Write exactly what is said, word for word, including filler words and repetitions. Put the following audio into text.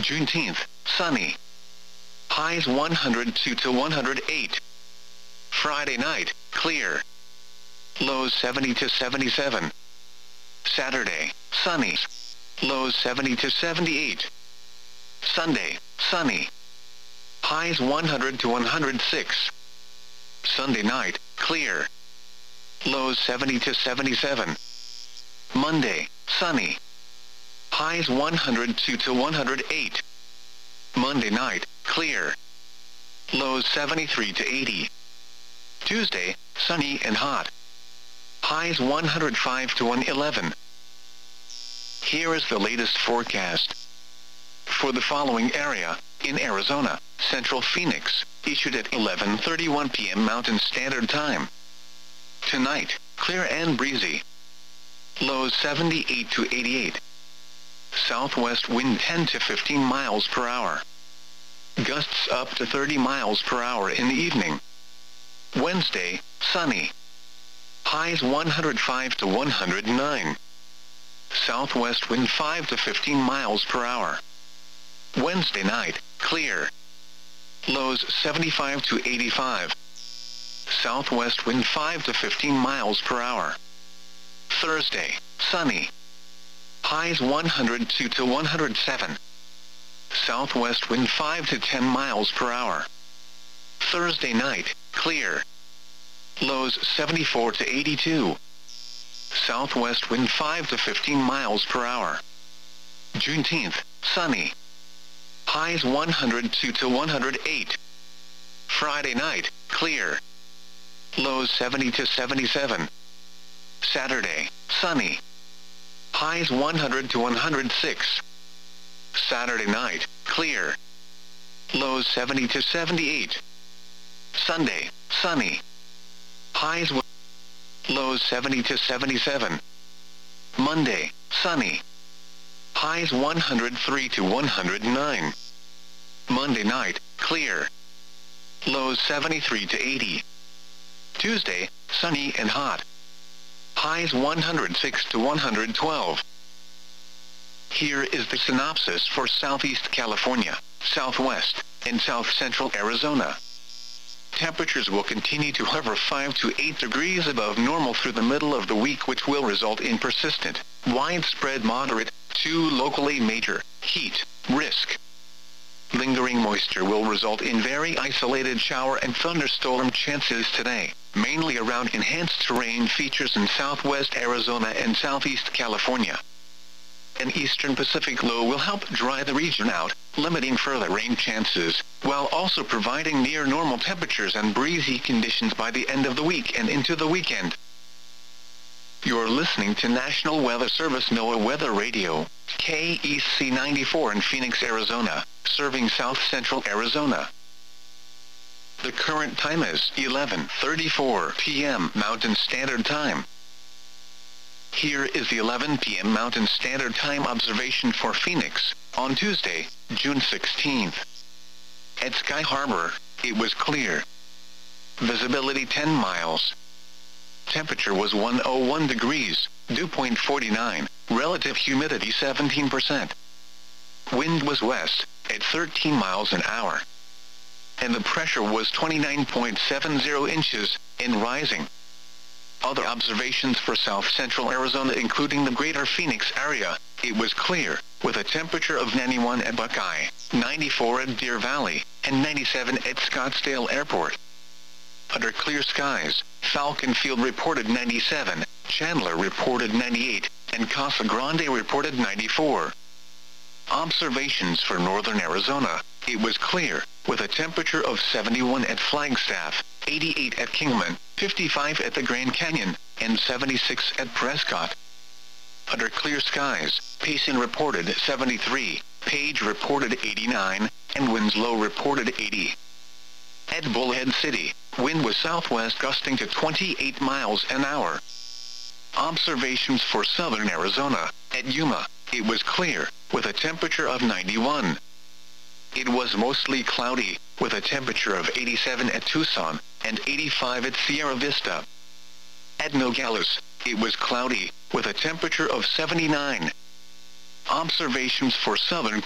Juneteenth, sunny. Highs one hundred two to one hundred eight. Friday night, clear. Lows seventy to seventy-seven. Saturday, sunny. Lows seventy to seventy-eight. Sunday, sunny. Highs one hundred to one hundred six. Sunday night, clear. Lows seventy to seventy-seven. Monday, sunny. Highs one hundred two to one hundred eight. Monday night, clear. Lows seventy-three to eighty. Tuesday, sunny and hot. Highs one hundred five to one hundred eleven. Here is the latest forecast. For the following area, in Arizona, Central Phoenix, issued at eleven thirty-one p m Mountain Standard Time. Tonight, clear and breezy. Lows seventy-eight to eighty-eight. Southwest wind ten to fifteen miles per hour. Gusts up to thirty miles per hour in the evening. Wednesday, sunny. Highs one hundred five to one hundred nine. Southwest wind five to fifteen miles per hour. Wednesday night, clear. Lows seventy-five to eighty-five. Southwest wind five to fifteen miles per hour. Thursday, sunny. Highs one hundred two to one hundred seven. Southwest wind five to ten miles per hour. Thursday night, clear. Lows seventy-four to eighty-two. Southwest wind five to fifteen miles per hour. Juneteenth, sunny. Highs one hundred two to one hundred eight. Friday night, clear. Lows seventy to seventy-seven. Saturday, sunny. Highs one hundred to one hundred six. Saturday night, clear. Lows seventy to seventy-eight. Sunday, sunny. Highs lows seventy to seventy-seven. Monday, sunny. Highs one hundred three to one hundred nine. Monday night, clear. Lows seventy-three to eighty. Tuesday, sunny and hot. Highs one hundred six to one hundred twelve. Here is the synopsis for Southeast California, Southwest, and South Central Arizona. Temperatures will continue to hover five to eight degrees above normal through the middle of the week, which will result in persistent, widespread moderate, to locally major, heat risk. Lingering moisture will result in very isolated shower and thunderstorm chances today, mainly around enhanced terrain features in southwest Arizona and southeast California. An eastern Pacific low will help dry the region out, limiting further rain chances, while also providing near normal temperatures and breezy conditions by the end of the week and into the weekend. You're listening to National Weather Service NOAA Weather Radio, K E C ninety-four in Phoenix, Arizona, serving south central Arizona. The current time is eleven thirty-four p m Mountain Standard Time. Here is the eleven p m Mountain Standard Time observation for Phoenix, on Tuesday, June sixteenth. At Sky Harbor, it was clear. Visibility ten miles. Temperature was one hundred one degrees, dew point forty-nine, relative humidity seventeen percent. Wind was west, at thirteen miles an hour. And the pressure was twenty-nine point seven zero inches, and rising. Other observations for south central Arizona including the greater Phoenix area, it was clear, with a temperature of ninety-one at Buckeye, ninety-four at Deer Valley, and ninety-seven at Scottsdale Airport. Under clear skies, Falcon Field reported ninety-seven, Chandler reported ninety-eight, and Casa Grande reported ninety-four. Observations for northern Arizona, it was clear, with a temperature of seventy-one at Flagstaff, eighty-eight at Kingman, fifty-five at the Grand Canyon, and seventy-six at Prescott. Under clear skies, Payson reported seventy-three, Page reported eighty-nine, and Winslow reported eighty. At Bullhead City, wind was southwest gusting to twenty-eight miles an hour. Observations for southern Arizona, at Yuma, it was clear, with a temperature of ninety-one. It was mostly cloudy, with a temperature of eighty-seven at Tucson, and eighty-five at Sierra Vista. At Nogales, it was cloudy, with a temperature of seventy-nine. Observations for southern